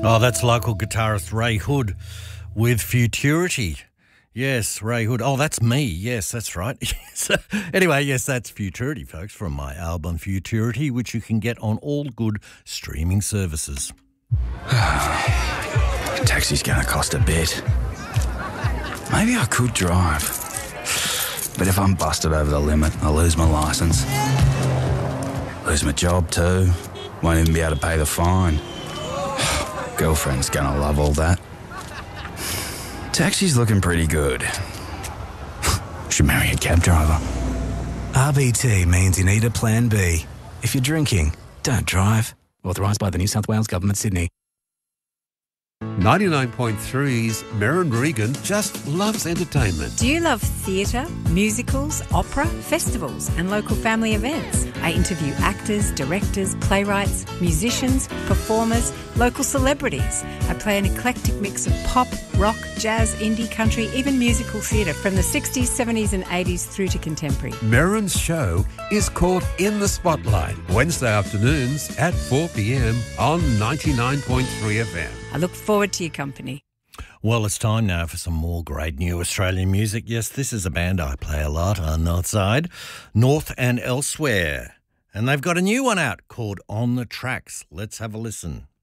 Oh, that's local guitarist Ray Hood with Futurity. Yes, Ray Hood. Oh, that's me. Yes, that's right. Anyway, yes, that's Futurity, folks, from my album Futurity, which you can get on all good streaming services. Taxi's going to cost a bit. Maybe I could drive. But if I'm busted over the limit, I'll lose my licence. Lose my job too. Won't even be able to pay the fine. Girlfriend's going to love all that. Taxi's looking pretty good. Should marry a cab driver. RBT means you need a plan B. If you're drinking, don't drive. Authorised by the New South Wales Government, Sydney. 99.3's Merrin Regan just loves entertainment. Do you love theatre, musicals, opera, festivals and local family events? I interview actors, directors, playwrights, musicians, performers, local celebrities. I play an eclectic mix of pop, rock, jazz, indie, country, even musical theatre from the 60s, 70s and 80s through to contemporary. Merrin's show is called In the Spotlight, Wednesday afternoons at 4 p.m. on 99.3 FM. I look forward to your company. Well, it's time now for some more great new Australian music. Yes, this is a band I play a lot on Northside, North and Elsewhere. And they've got a new one out called On the Tracks. Let's have a listen.